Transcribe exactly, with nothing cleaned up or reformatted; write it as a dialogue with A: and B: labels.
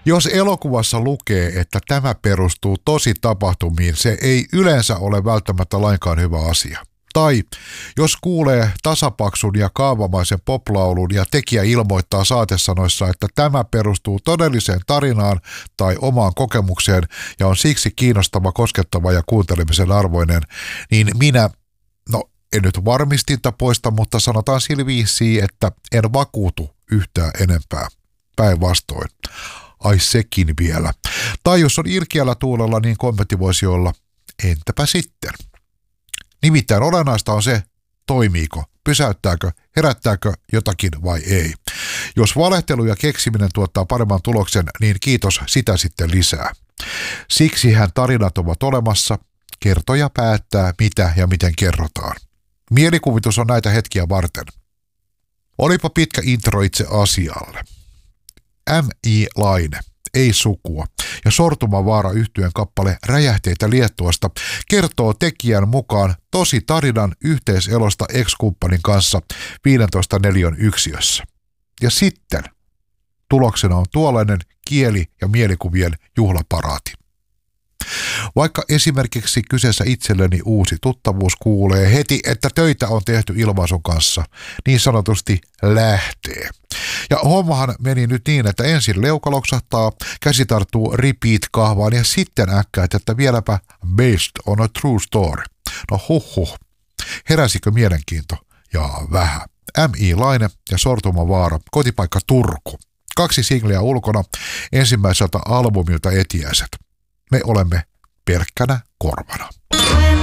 A: Jos elokuvassa lukee, että tämä perustuu tosi tapahtumiin, se ei yleensä ole välttämättä lainkaan hyvä asia. Tai jos kuulee tasapaksun ja kaavamaisen poplaulun ja tekijä ilmoittaa saatesanoissa, että tämä perustuu todelliseen tarinaan tai omaan kokemukseen ja on siksi kiinnostava, koskettava ja kuuntelemisen arvoinen, niin minä, no en nyt varmistinta poista, mutta sanotaan sillä viisiin, että en vakuutu yhtään enempää. Päinvastoin. Ai sekin vielä. Tai jos on ilkeällä tuulella, niin kommentti voisi olla, entäpä sitten? Nimittäin olennaista on se, toimiiko, pysäyttääkö, herättääkö jotakin vai ei. Jos valehtelu ja keksiminen tuottaa paremman tuloksen, niin kiitos sitä sitten lisää. Siksihän tarinat ovat olemassa, kertoja päättää mitä ja miten kerrotaan. Mielikuvitus on näitä hetkiä varten. Olipa pitkä intro itse asialle. M I Laine, ei sukua, ja Sortumavaara -yhtyeen kappale Räjähteitä Liettuasta kertoo tekijän mukaan tosi tarinan yhteiselosta ex-kumppanin kanssa viidentoista neliön yksiössä. Ja sitten tuloksena on tuollainen kieli- ja mielikuvien juhlaparaati. Vaikka esimerkiksi kyseessä itselleni uusi tuttavuus kuulee heti, että töitä on tehty ilmaisun kanssa, niin sanotusti lähtee. Ja hommahan meni nyt niin, että ensin leuka loksahtaa, käsi tarttuu repeat-kahvaan ja sitten äkkäät, että vieläpä based on a true story. No huh huh. Heräsikö mielenkiinto? Ja vähän. M I Laine ja Sortumavaara, kotipaikka Turku. Kaksi singleä ulkona, ensimmäiseltä albumilta Etiäiset. Me olemme pelkkänä korvana.